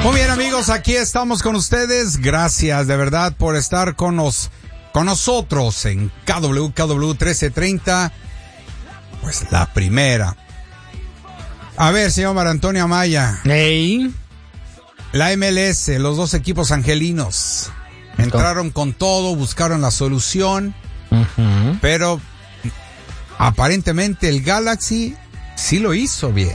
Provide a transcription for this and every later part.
Muy bien, amigos, aquí estamos con ustedes. Gracias de verdad por estar con nosotros en KW 1330. Pues la primera. A ver, señor Mar Antonio Amaya. Hey. La MLS, los dos equipos angelinos, entraron con todo, buscaron la solución, pero aparentemente el Galaxy sí lo hizo bien.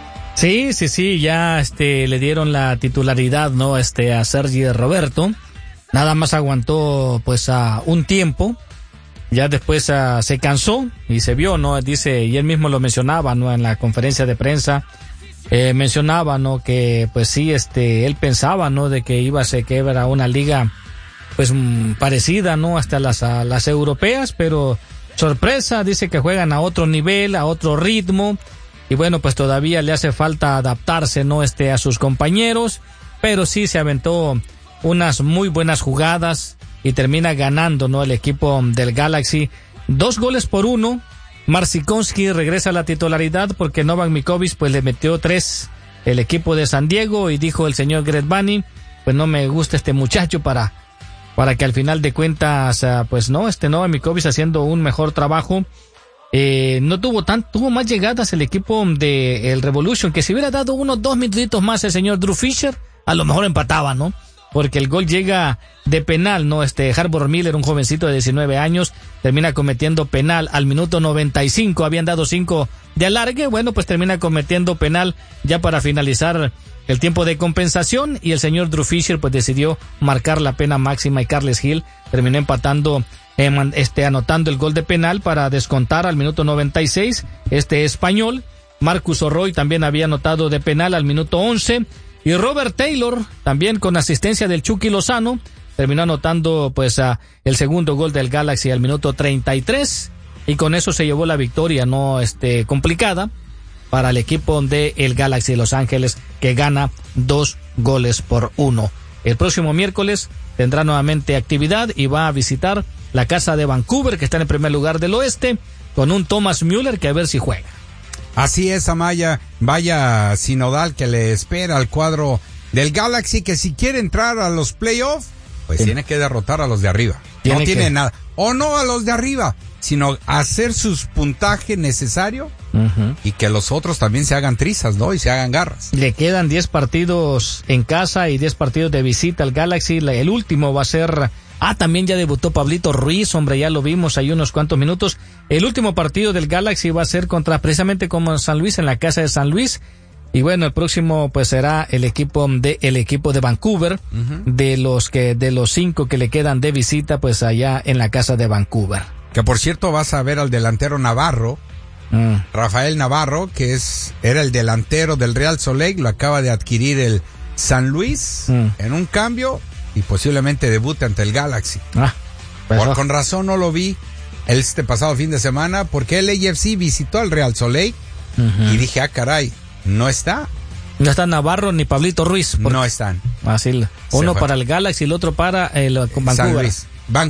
Sí, ya le dieron la titularidad, ¿no? A Sergi Roberto. Nada más aguantó pues a un tiempo. Ya después se cansó y se vio, ¿no? Dice, y él mismo lo mencionaba, ¿no? En la conferencia de prensa mencionaba, ¿no? Que pues sí, él pensaba, ¿no? De que que era una liga pues parecida, ¿no? Hasta las europeas, pero sorpresa, dice que juegan a otro nivel, a otro ritmo. Y bueno, pues todavía le hace falta adaptarse, ¿no? A sus compañeros, pero sí se aventó unas muy buenas jugadas y termina ganando, ¿no? El equipo del Galaxy 2-1. Marcinkowski regresa a la titularidad porque Novak Djokovic pues le metió 3 el equipo de San Diego, y dijo el señor Greg Vanney, pues no me gusta este muchacho para que al final de cuentas, pues no, Novak Djokovic haciendo un mejor trabajo. No tuvo más llegadas el equipo de el Revolution, que si hubiera dado 2 minutitos más el señor Drew Fisher, a lo mejor empataba, ¿no? Porque el gol llega de penal, ¿no? Harbor Miller, un jovencito de 19 años, termina cometiendo penal al minuto 95, habían dado 5 de alargue, bueno, pues termina cometiendo penal ya para finalizar el tiempo de compensación, y el señor Drew Fisher pues decidió marcar la pena máxima, y Carles Gil terminó empatando, anotando el gol de penal para descontar al minuto 96, español. Marcus Orroy también había anotado de penal al minuto 11, y Robert Taylor, también con asistencia del Chucky Lozano, terminó anotando pues el segundo gol del Galaxy al minuto 33, y con eso se llevó la victoria, no complicada, para el equipo de el Galaxy de Los Ángeles, que gana 2-1. El próximo miércoles tendrá nuevamente actividad y va a visitar la casa de Vancouver, que está en el primer lugar del oeste, con un Thomas Müller que a ver si juega. Así es, Amaya, vaya sinodal que le espera al cuadro del Galaxy, que si quiere entrar a los playoffs, pues tiene que derrotar a los de arriba. No tiene nada, o no a los de arriba, sino hacer sus puntaje necesario, y que los otros también se hagan trizas, ¿no? Y se hagan garras. Le quedan 10 partidos en casa y 10 partidos de visita al Galaxy. El último va a ser... también ya debutó Pablito Ruiz, hombre, ya lo vimos ahí unos cuantos minutos. El último partido del Galaxy va a ser precisamente como San Luis, en la casa de San Luis. Y bueno, el próximo pues será el equipo de Vancouver, de los 5 que le quedan de visita, pues allá en la casa de Vancouver. Que por cierto vas a ver al delantero Navarro, Rafael Navarro, que era el delantero del Real Salt Lake, lo acaba de adquirir el San Luis en un cambio, y posiblemente debute ante el Galaxy. Con razón no lo vi pasado fin de semana, porque el AFC visitó al Real Salt Lake, y dije, caray, no está Navarro ni Pablito Ruiz. No están. Así, uno para el Galaxy y el otro para el Vancouver. San Luis.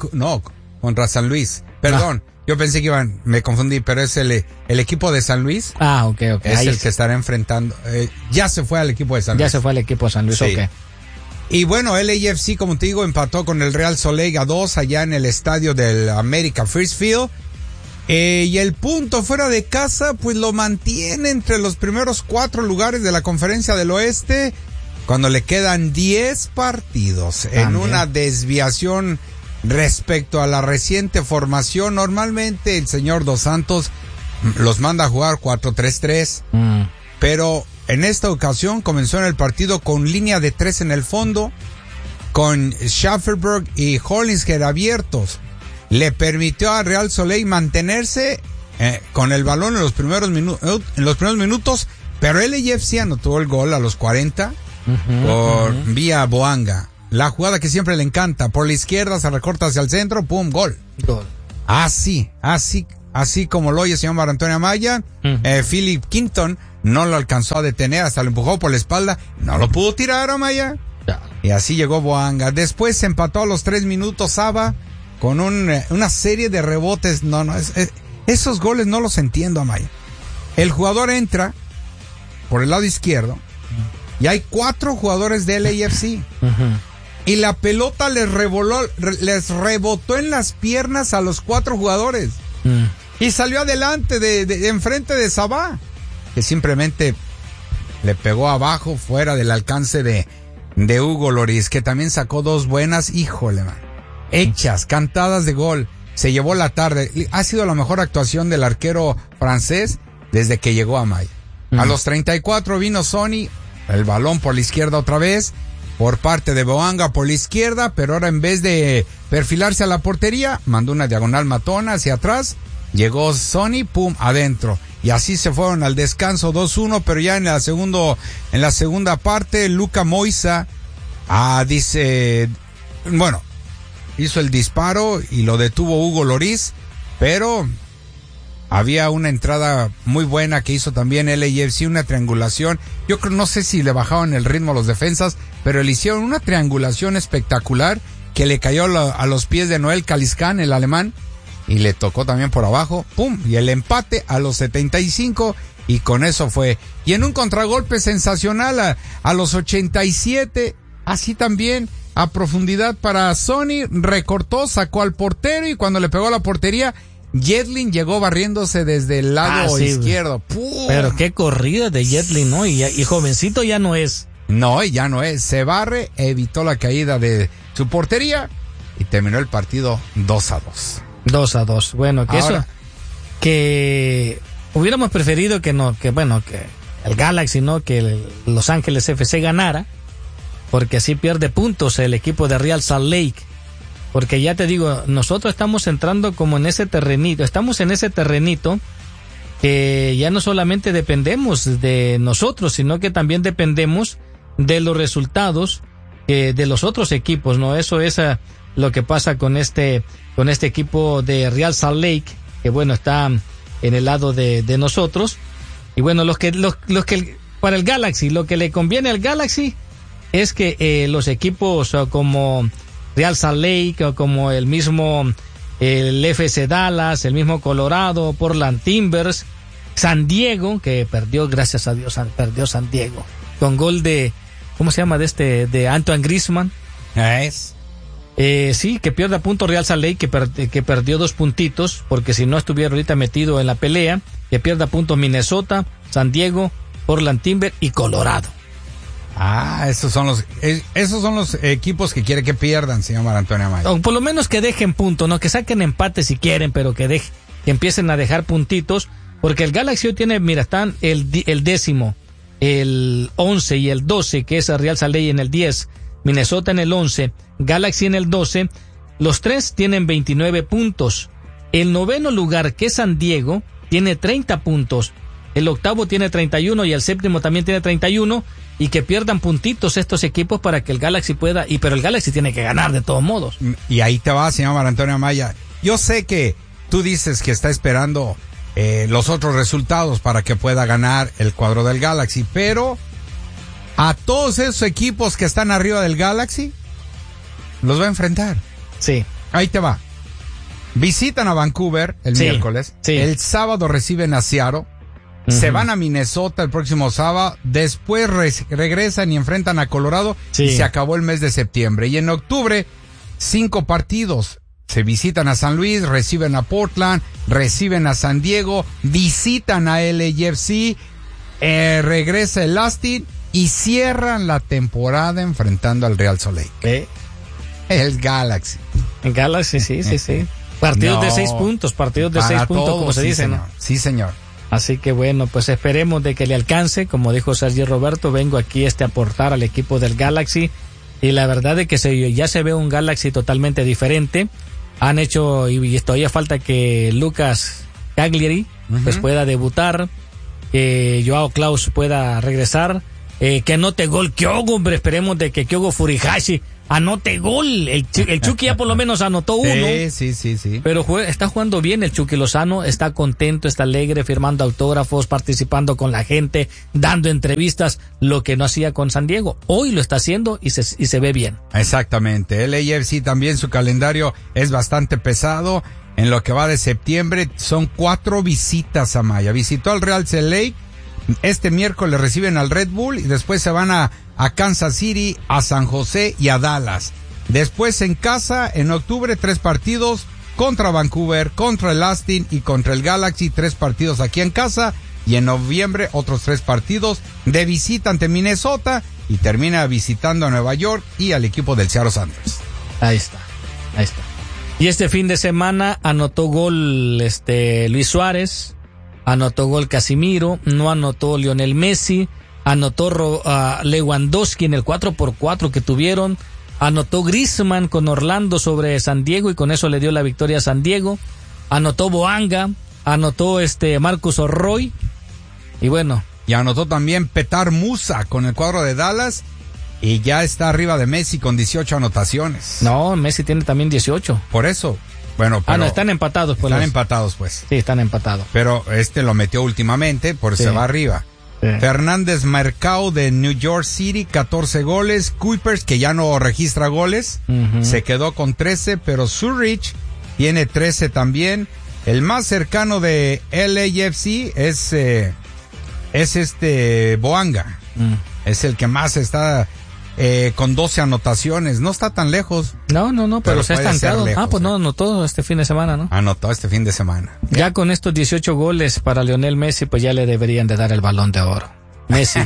Contra San Luis. Perdón, yo pensé que me confundí, pero es el equipo de San Luis. Ok. Es ahí el que estará enfrentando. Ya se fue al equipo de San Luis. Ya se fue al equipo de San Luis, sí. Ok. Y bueno, el AFC, como te digo, empató con el Real Salt Lake 2 allá en el estadio del America First Field. Y el punto fuera de casa, pues lo mantiene entre los primeros 4 lugares de la Conferencia del Oeste, cuando le quedan 10 partidos en una desviación respecto a la reciente formación. Normalmente el señor Dos Santos los manda a jugar 4-3-3, pero en esta ocasión comenzó en el partido con línea de 3 en el fondo, con Schafferberg y Hollingshead abiertos. Le permitió a Real Salt Lake mantenerse con el balón en los primeros minutos, pero el AFC anotó el gol a los 40 vía Boanga. La jugada que siempre le encanta, por la izquierda se recorta hacia el centro, ¡pum! Gol. Así como lo oye el señor Mar Antonio Amaya. Philip Quinton no lo alcanzó a detener, hasta lo empujó por la espalda, no lo pudo tirar, Amaya. Y así llegó Boanga. Después se empató a los 3 minutos Saba con una serie de rebotes. Esos goles no los entiendo, Amaya. El jugador entra por el lado izquierdo, y hay 4 jugadores de LAFC. Y la pelota les rebotó en las piernas a los 4 jugadores. Y salió adelante de enfrente de Sabah, que simplemente le pegó abajo, fuera del alcance de Hugo Lloris, que también sacó 2 buenas, híjole, man. Hechas, cantadas de gol. Se llevó la tarde. Ha sido la mejor actuación del arquero francés desde que llegó a Maya. A los 34 vino Sonny, el balón por la izquierda otra vez, por parte de Boanga por la izquierda, pero ahora en vez de perfilarse a la portería, mandó una diagonal matona hacia atrás, llegó Sonny, pum, adentro. Y así se fueron al descanso 2-1, pero ya en la segunda parte, Luka Moisa, hizo el disparo y lo detuvo Hugo Lloris, pero había una entrada muy buena que hizo también LAFC, una triangulación. Yo creo, no sé si le bajaban el ritmo a los defensas, pero le hicieron una triangulación espectacular que le cayó a los pies de Noel Caliscán, el alemán, y le tocó también por abajo, pum, y el empate a los 75, y con eso fue. Y en un contragolpe sensacional a los 87, así también, a profundidad para Sonny, recortó, sacó al portero, y cuando le pegó a la portería, Yedlin llegó barriéndose desde el lado izquierdo. ¡Pum! Pero qué corrida de Yedlin, ¿no? Y jovencito ya no es. No, ya no es. Se evitó la caída de su portería y terminó el partido 2-2. 2-2. Bueno, que hubiéramos preferido que el Galaxy, ¿no? Que el Los Ángeles FC ganara, porque así pierde puntos el equipo de Real Salt Lake. Porque ya te digo, nosotros estamos entrando como en ese terrenito, que ya no solamente dependemos de nosotros, sino que también dependemos de los resultados de los otros equipos, ¿no? Eso es lo que pasa con este equipo de Real Salt Lake, que bueno, está en el lado de nosotros. Y bueno, para el Galaxy, lo que le conviene al Galaxy es que los equipos como Real Salt Lake, o como el mismo el FC Dallas, el mismo Colorado, Portland Timbers, San Diego, que perdió, gracias a Dios, perdió San Diego, con gol de, ¿cómo se llama? de Antoine Griezmann. Sí, que pierde a punto Real Salt Lake, que perdió 2 puntitos, porque si no estuviera ahorita metido en la pelea, que pierde a punto Minnesota, San Diego, Portland Timbers y Colorado. Esos son los equipos que quiere que pierdan, señor Antonio Amaya. O por lo menos que dejen puntos, no que saquen empate si quieren, pero que empiecen a dejar puntitos, porque el Galaxy hoy tiene, mira, están el 10º, el 11 y el 12, que es el Real Salt Lake en el 10, Minnesota en el 11, Galaxy en el 12, los 3 tienen 29 puntos. El 9º lugar, que es San Diego, tiene 30 puntos. El 8º tiene 31 y el 7º también tiene 31, y que pierdan puntitos estos equipos para que el Galaxy pueda, pero el Galaxy tiene que ganar de todos modos. Y ahí te va, señor Antonio Amaya. Yo sé que tú dices que está esperando los otros resultados para que pueda ganar el cuadro del Galaxy, pero a todos esos equipos que están arriba del Galaxy los va a enfrentar. Sí. Ahí te va. Visitan a Vancouver el miércoles. Sí. El sábado reciben a Seattle. Se van a Minnesota el próximo sábado, después regresan y enfrentan a Colorado, y se acabó el mes de septiembre. Y en octubre, 5 partidos. Se visitan a San Luis, reciben a Portland, reciben a San Diego, visitan a LAFC, regresa el Austin y cierran la temporada enfrentando al Real Salt Lake. El Galaxy. El Galaxy, sí. Partidos de 6 puntos, como se dice, señor. ¿no? Sí, señor. Así que bueno, pues esperemos de que le alcance, como dijo Sergio Roberto, vengo aquí a aportar al equipo del Galaxy, y la verdad es que ya se ve un Galaxy totalmente diferente. Han hecho, y todavía falta que Lucas Cagliari pues pueda debutar, que Joao Klaus pueda regresar, que anote gol Kyogo, hombre, esperemos de que Kyogo Furihashi anote gol. El Chucky ya por lo menos anotó uno. Sí. Pero está jugando bien el Chucky Lozano, está contento, está alegre, firmando autógrafos, participando con la gente, dando entrevistas, lo que no hacía con San Diego. Hoy lo está haciendo y se ve bien. Exactamente. El AFC también, su calendario es bastante pesado. En lo que va de septiembre son 4 visitas a Maya. Visitó al Real Salt Lake, Este miércoles reciben al Red Bull y después se van a Kansas City, a San José y a Dallas. Después en casa, en octubre, 3 partidos contra Vancouver, contra el Austin y contra el Galaxy, 3 partidos aquí en casa. Y en noviembre, otros 3 partidos de visita ante Minnesota y termina visitando a Nueva York y al equipo del Seattle Sanders. Ahí está. Y este fin de semana anotó gol Luis Suárez, anotó gol Casimiro, no anotó Lionel Messi, anotó Lewandowski en el 4x4 que tuvieron, anotó Griezmann con Orlando sobre San Diego y con eso le dio la victoria a San Diego, anotó Boanga, anotó Marcus Orroy y bueno. Y anotó también Petar Musa con el cuadro de Dallas y ya está arriba de Messi con 18 anotaciones. No, Messi tiene también 18. Por eso. Bueno, pero no, están empatados. Pues están empatados, pues. Sí, están empatados. Pero lo metió últimamente, por eso se va arriba. Sí. Fernández Mercado de New York City, 14 goles. Kuipers, que ya no registra goles, se quedó con 13, pero Zurich tiene 13 también. El más cercano de LAFC es Boanga. Es el que más está con 12 anotaciones. No está tan lejos. No, pero se ha estancado. Pues no anotó este fin de semana, ¿no? Anotó este fin de semana. Ya con estos 18 goles para Lionel Messi, pues ya le deberían de dar el Balón de Oro. Messi.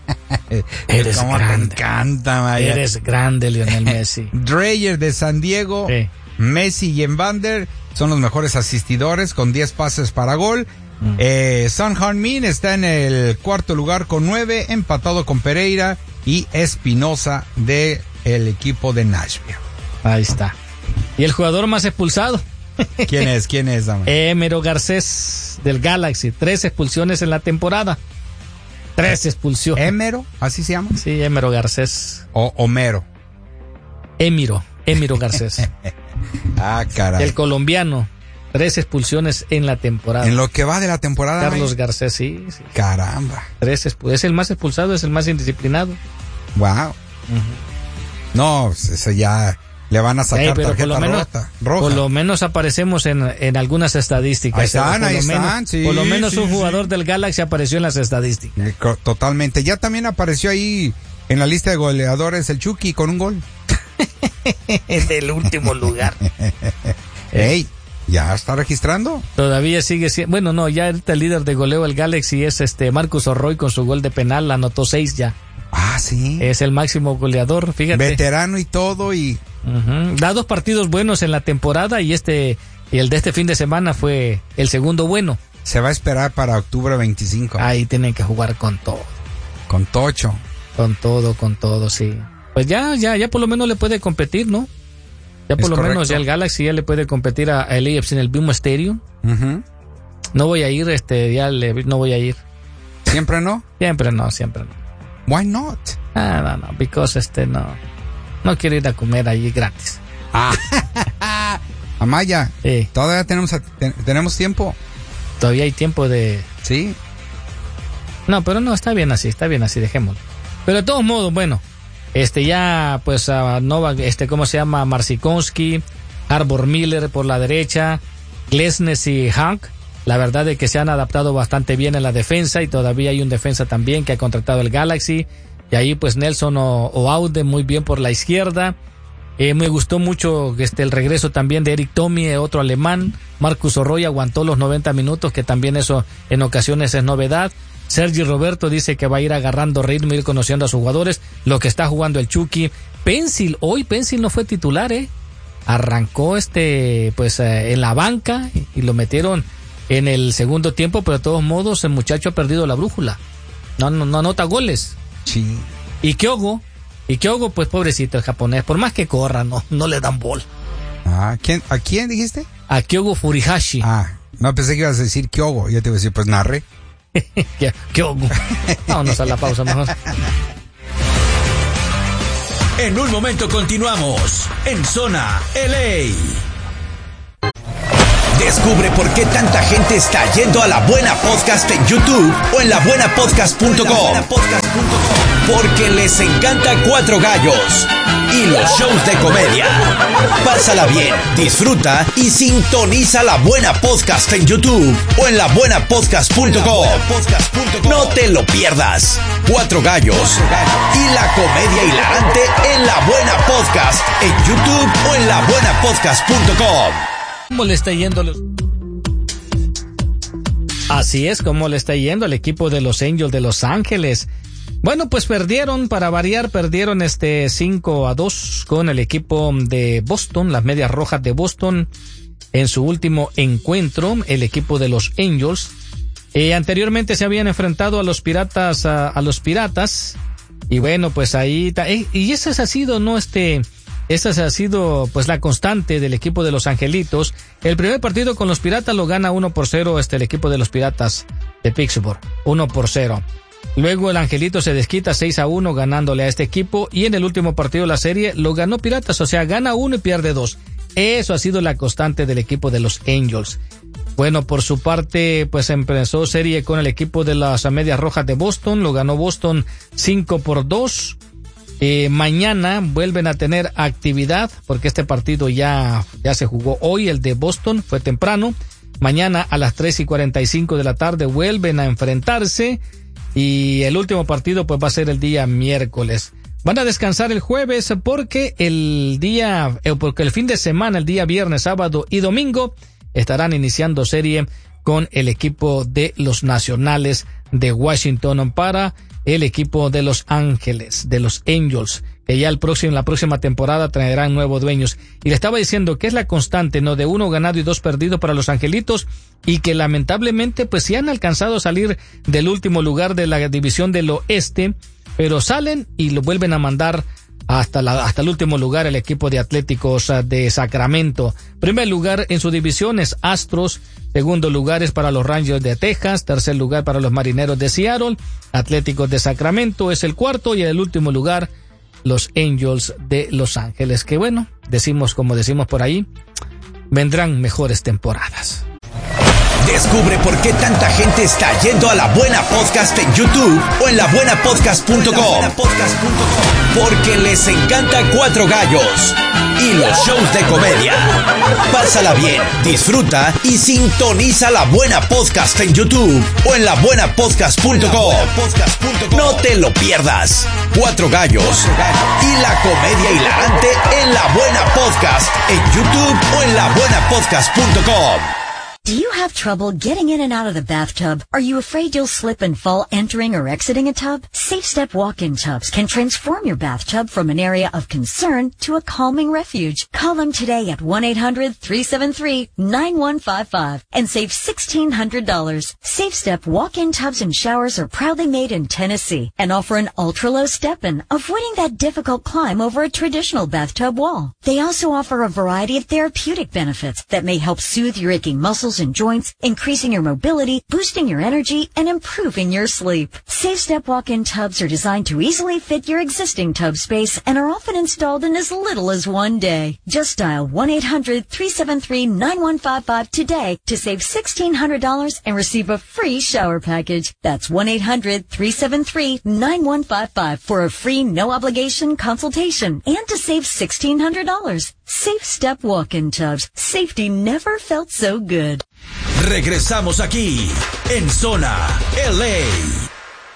Eres grande. Me encanta, Maya. Eres grande, Lionel Messi. Dreyer de San Diego. Sí. Messi y Evander son los mejores asistidores con 10 pases para gol. Son Heung-min está en el cuarto lugar con 9, empatado con Pereira y Espinosa del equipo de Nashville. Ahí está. ¿Y el jugador más expulsado? ¿Quién es, dame? Emero Garcés del Galaxy, 3 expulsiones en la temporada. 3 expulsiones. ¿Emero? ¿Así se llama? Sí, Emero Garcés. ¿O Homero? Emiro Garcés. Caray. El colombiano, 3 expulsiones en la temporada. En lo que va de la temporada. Carlos Garcés, sí. Caramba. 3 es el más expulsado, es el más indisciplinado. Wow. No, eso ya le van a sacar tarjeta roja. Por lo menos aparecemos en algunas estadísticas. Ahí están, sí. Por lo menos un jugador del Galaxy apareció en las estadísticas. Totalmente. Ya también apareció ahí en la lista de goleadores el Chucky con un gol. Del último lugar. Ey, ¿ya está registrando? Todavía sigue siendo. Bueno, no, ya el líder de goleo del Galaxy es Marcus Orroy con su gol de penal, anotó 6 ya. Sí. Es el máximo goleador, fíjate. Veterano y todo y. Da 2 partidos buenos en la temporada y el de este fin de semana fue el segundo bueno. Se va a esperar para octubre 25. Ahí tienen que jugar con todo. Con tocho. Con todo, sí. Pues ya por lo menos le puede competir, ¿no? Ya por lo menos ya el Galaxy ya le puede competir a LAFC en el mismo estadio. No voy a ir, no voy a ir. ¿Siempre no? Siempre no. Why not? No, because no quiero ir a comer allí gratis. Amaya, sí. Todavía tenemos tiempo. Todavía hay tiempo de. Sí. No, pero no, está bien así, dejémoslo. Pero de todos modos, bueno, ya pues Nova, ¿cómo se llama? Marcinkowski, Arbor Miller por la derecha, Glesnes y Hank. La verdad es que se han adaptado bastante bien en la defensa y todavía hay un defensa también que ha contratado el Galaxy. Y ahí pues Nelson Oaude muy bien por la izquierda. Me gustó mucho el regreso también de Eric Tommy, otro alemán. Marcus Orroy aguantó los 90 minutos, que también eso en ocasiones es novedad. Sergi Roberto dice que va a ir agarrando ritmo, ir conociendo a sus jugadores, lo que está jugando el Chucky. Hoy Pencil no fue titular, arrancó en la banca y lo metieron en el segundo tiempo, pero de todos modos el muchacho ha perdido la brújula. No anota goles. Sí. Y Kyogo, pues pobrecito el japonés, por más que corra, no le dan bola. ¿A quién dijiste? A Kyogo Furihashi. No pensé que ibas a decir Kyogo, yo te iba a decir, pues narre. Kyogo. Vámonos a la pausa mejor. En un momento continuamos en Zona LA. Descubre por qué tanta gente está yendo a La Buena Podcast en YouTube o en labuenapodcast.com. Porque les encanta Cuatro Gallos y los shows de comedia. Pásala bien, disfruta y sintoniza La Buena Podcast en YouTube o en labuenapodcast.com. No te lo pierdas. Cuatro Gallos y la comedia hilarante en La Buena Podcast en YouTube o en labuenapodcast.com. ¿Cómo le está yendo? Así es, como le está yendo al equipo de los Angels de Los Ángeles. Bueno, pues perdieron 5-2 con el equipo de Boston, las Medias Rojas de Boston, en su último encuentro, el equipo de los Angels. Anteriormente se habían enfrentado a los Piratas, y bueno, pues ahí, y esa ha sido, esa ha sido pues la constante del equipo de los Angelitos. El primer partido con los Piratas lo gana 1-0 el equipo de los Piratas de Pittsburgh, 1-0. Luego el Angelito se desquita 6-1 ganándole a este equipo, y en el último partido de la serie lo ganó Piratas, o sea, gana 1 y pierde 2. Eso ha sido la constante del equipo de los Angels. Bueno, por su parte, pues empezó serie con el equipo de las Medias Rojas de Boston, lo ganó Boston 5-2. Mañana vuelven a tener actividad, porque este partido ya se jugó hoy, el de Boston fue temprano. Mañana a las 3:45 de la tarde vuelven a enfrentarse, y el último partido pues va a ser el día miércoles. Van a descansar el jueves porque el fin de semana, el día viernes, sábado y domingo, estarán iniciando serie con el equipo de los Nacionales de Washington para el equipo de Los Ángeles, de los Angels, que ya la próxima temporada traerán nuevos dueños. Y le estaba diciendo que es la constante, ¿no?, de 1 ganado y 2 perdido para los Angelitos, y que lamentablemente pues sí han alcanzado a salir del último lugar de la división del oeste, pero salen y lo vuelven a mandar hasta el último lugar el equipo de Atléticos de Sacramento. Primer lugar en su división es Astros, segundo lugar es para los Rangers de Texas, tercer lugar para los Marineros de Seattle, Atléticos de Sacramento es el cuarto, y en el último lugar los Angels de Los Ángeles, que bueno, como decimos por ahí, vendrán mejores temporadas. Descubre por qué tanta gente está yendo a La Buena Podcast en YouTube o en labuenapodcast.com. Porque les encanta Cuatro Gallos y los shows de comedia. Pásala bien, disfruta y sintoniza La Buena Podcast en YouTube o en labuenapodcast.com. No te lo pierdas. Cuatro Gallos y la comedia hilarante en La Buena Podcast en YouTube o en labuenapodcast.com. Do you have trouble getting in and out of the bathtub? Are you afraid you'll slip and fall entering or exiting a tub? Safe Step walk-in tubs can transform your bathtub from an area of concern to a calming refuge. Call them today at 1-800-373-9155 and save $1,600. Safe Step walk-in tubs and showers are proudly made in Tennessee and offer an ultra-low step-in, avoiding that difficult climb over a traditional bathtub wall. They also offer a variety of therapeutic benefits that may help soothe your aching muscles and joints, increasing your mobility, boosting your energy, and improving your sleep. Safe Step walk-in tubs are designed to easily fit your existing tub space and are often installed in as little as 1 day. Just dial 1-800-373-9155 today to save $1,600 and receive a free shower package. That's 1-800-373-9155 for a free no-obligation consultation and to save $1,600. Safe Step walk-in tubs. Safety never felt so good. Regresamos aquí en Zona LA.